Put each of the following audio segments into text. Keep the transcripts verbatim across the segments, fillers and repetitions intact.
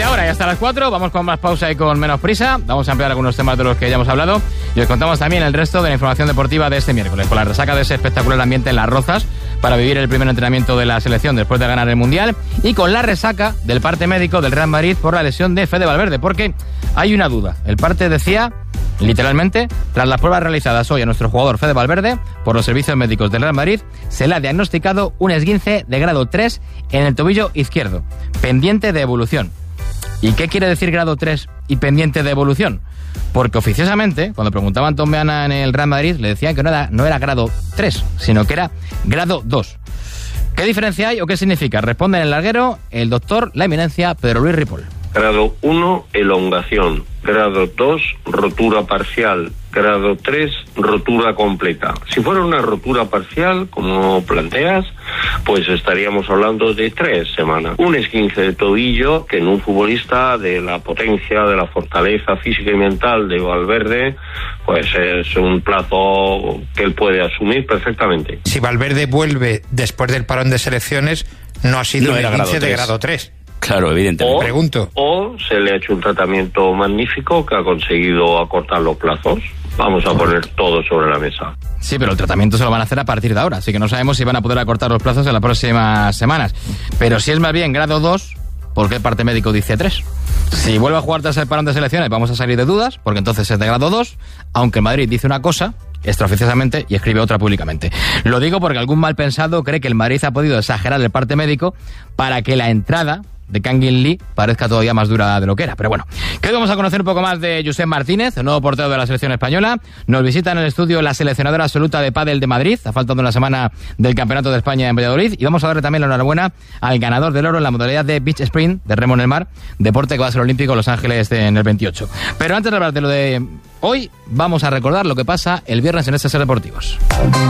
ahora y hasta las cuatro vamos con más pausa y con menos prisa. Vamos a ampliar algunos temas de los que ya hemos hablado y os contamos también el resto de la información deportiva de este miércoles, con la resaca de ese espectacular ambiente en Las Rozas para vivir el primer entrenamiento de la selección después de ganar el Mundial, y con la resaca del parte médico del Real Madrid por la lesión de Fede Valverde, porque hay una duda. El parte decía, literalmente, tras las pruebas realizadas hoy a nuestro jugador Fede Valverde por los servicios médicos del Real Madrid, se le ha diagnosticado un esguince de grado tres en el tobillo izquierdo, pendiente de evolución. ¿Y qué quiere decir grado tres y pendiente de evolución? Porque oficiosamente, cuando preguntaba a Antón Meana en el Real Madrid, le decían que no era, no era grado tres, sino que era grado dos. ¿Qué diferencia hay o qué significa? Responde en el larguero el doctor, la eminencia Pedro Luis Ripoll. Grado uno, elongación. Grado dos, rotura parcial. Grado tres, rotura completa. Si fuera una rotura parcial, como planteas, pues estaríamos hablando de tres semanas. Un esguince de tobillo que en un futbolista de la potencia, de la fortaleza física y mental de Valverde, pues es un plazo que él puede asumir perfectamente. Si Valverde vuelve después del parón de selecciones, no ha sido no un esguince de grado tres. Claro, evidentemente. O, Pregunto. O se le ha hecho un tratamiento magnífico que ha conseguido acortar los plazos. Vamos a poner todo sobre la mesa. Sí, pero el tratamiento se lo van a hacer a partir de ahora, así que no sabemos si van a poder acortar los plazos en las próximas semanas. Pero si es más bien grado dos, ¿por qué el parte médico dice tres? Si vuelve a jugar tras el parón de selecciones, vamos a salir de dudas, porque entonces es de grado dos, aunque el Madrid dice una cosa extraoficiosamente y escribe otra públicamente. Lo digo porque algún mal pensado cree que el Madrid ha podido exagerar el parte médico para que la entrada de Kangin Lee parezca todavía más dura de lo que era. Pero bueno, que hoy vamos a conocer un poco más de Josep Martínez, el nuevo portero de la selección española. Nos visita en el estudio la seleccionadora absoluta de pádel de Madrid, a falta de una semana del Campeonato de España en Valladolid, y vamos a darle también la enhorabuena al ganador del oro en la modalidad de Beach Sprint de remo en el mar, deporte que va a ser olímpico en Los Ángeles en el veintiocho. Pero antes de hablar de lo de hoy, vamos a recordar lo que pasa el viernes en este Ser Deportivos.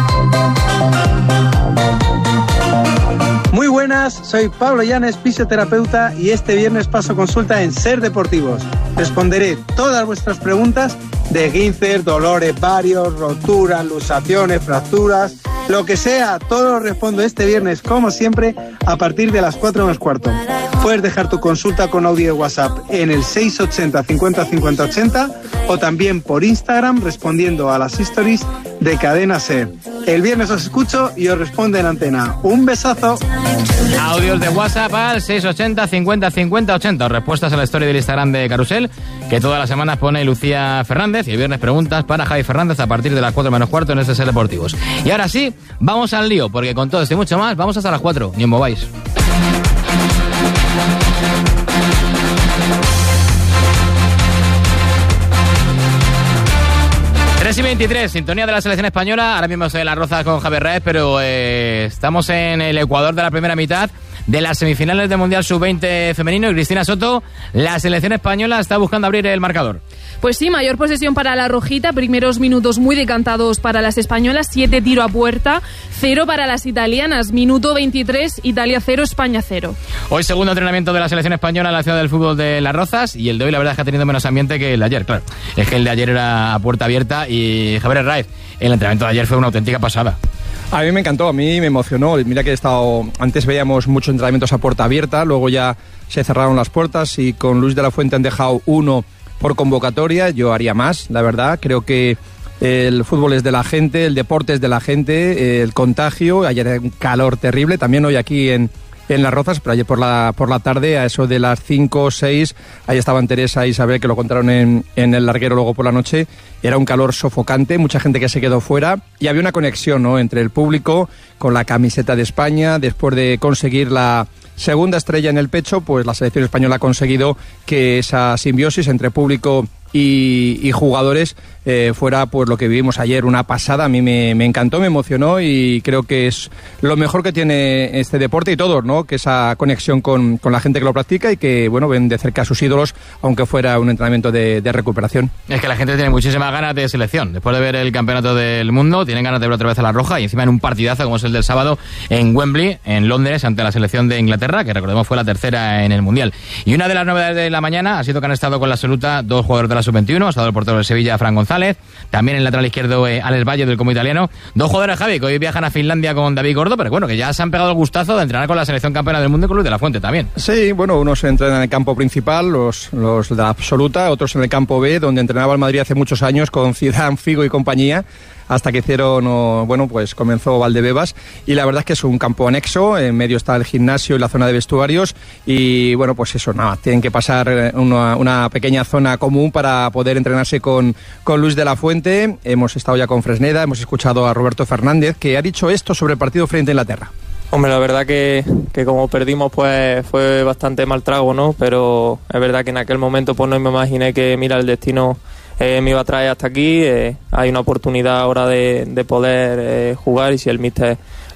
Muy buenas, soy Pablo Llanes, fisioterapeuta, y este viernes paso consulta en Ser Deportivos. Responderé todas vuestras preguntas de esguinces, dolores varios, roturas, luxaciones, fracturas, lo que sea, todo lo respondo este viernes, como siempre, a partir de las cuatro menos cuarto. Puedes dejar tu consulta con audio de WhatsApp en el seis ochenta cincuenta cincuenta ochenta o también por Instagram respondiendo a las stories de Cadena Ser. El viernes os escucho y os respondo en antena. Un besazo. Audios de WhatsApp al seis ochenta cincuenta cincuenta ochenta. Respuestas a la story del Instagram de Carusel, que todas las semanas pone Lucía Fernández, y el viernes preguntas para Javi Fernández a partir de las cuatro menos cuarto en este Ser Deportivos. Y ahora sí, vamos al lío, porque con todo esto y mucho más, vamos hasta las cuatro. Ni os mováis. tres y veintitrés, sintonía de la selección española. Ahora mismo estoy en Las Rozas con Javier Raez, pero eh, estamos en el Ecuador de la primera mitad de las semifinales del Mundial sub veinte femenino. Y Cristina Soto, la selección española está buscando abrir el marcador. Pues sí, mayor posesión para la rojita, primeros minutos muy decantados para las españolas, siete tiro a puerta, cero para las italianas, minuto veintitrés, Italia cero, España cero. Hoy segundo entrenamiento de la selección española en la ciudad del fútbol de Las Rozas, y el de hoy la verdad es que ha tenido menos ambiente que el de ayer, claro. Es que el de ayer era a puerta abierta, y Javier Raez, el entrenamiento de ayer fue una auténtica pasada. A mí me encantó, a mí me emocionó. Mira que he estado, antes veíamos muchos entrenamientos a puerta abierta, luego ya se cerraron las puertas y con Luis de la Fuente han dejado uno por convocatoria. Yo haría más, la verdad. Creo que el fútbol es de la gente, el deporte es de la gente, el contagio. Ayer era un calor terrible, también hoy aquí en, en Las Rozas, pero ayer por la, por la tarde, a eso de las cinco o seis, ahí estaban Teresa e Isabel, que lo contaron en, en el larguero luego por la noche. Era un calor sofocante, mucha gente que se quedó fuera, y había una conexión, ¿no?, entre el público con la camiseta de España. Después de conseguir la segunda estrella en el pecho, pues la selección española ha conseguido que esa simbiosis entre público y, y jugadores eh, fuera pues lo que vivimos ayer, una pasada. A mí me, me encantó, me emocionó, y creo que es lo mejor que tiene este deporte y todos, ¿no?, que esa conexión con, con la gente que lo practica y que, bueno, ven de cerca a sus ídolos, aunque fuera un entrenamiento de, de recuperación. Es que la gente tiene muchísimas muchísimas ganas de selección. Después de ver el campeonato del mundo, tienen ganas de ver otra vez a la roja y encima en un partidazo como es el del sábado en Wembley, en Londres, ante la selección de Inglaterra, que recordemos fue la tercera en el Mundial. Y una de las novedades de la mañana ha sido que han estado con la absoluta dos jugadores de la sub veintiuno, ha estado el portero de Sevilla, Fran González, también el lateral izquierdo eh, Alex Valle del Como Italiano, dos jugadores, Javi, que hoy viajan a Finlandia con David Gordo, pero bueno, que ya se han pegado el gustazo de entrenar con la selección campeona del mundo y con Luis de la Fuente también. Sí, bueno, unos entrenan en el campo principal, los, los de la absoluta, otros en el campo B, donde entrenaba el Madrid hace muchos años con Zidane, Figo y compañía, hasta que hicieron, oh, bueno, pues comenzó Valdebebas, y la verdad es que es un campo anexo, en medio está el gimnasio y la zona de vestuarios, y bueno, pues eso, nada, tienen que pasar una, una pequeña zona común para poder entrenarse con, con Luis de la Fuente. Hemos estado ya con Fresneda, hemos escuchado a Roberto Fernández, que ha dicho esto sobre el partido frente a Inglaterra. Hombre, la verdad que, que como perdimos pues fue bastante mal trago, ¿no? Pero es verdad que en aquel momento pues no me imaginé que, mira, el destino eh, me iba a traer hasta aquí. Eh, hay una oportunidad ahora de, de poder eh, jugar, y si el míster